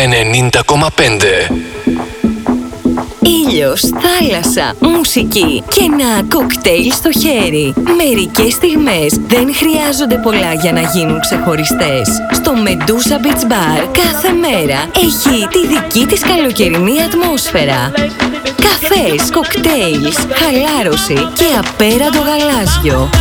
90,5. Ήλιος, θάλασσα, μουσική και ένα κοκτέιλ στο χέρι. Μερικές στιγμές δεν χρειάζονται πολλά για να γίνουν ξεχωριστές. Στο Medusa Beach Bar κάθε μέρα έχει τη δική της καλοκαιρινή ατμόσφαιρα. Καφές, κοκτέιλς, χαλάρωση και απέραντο γαλάζιο.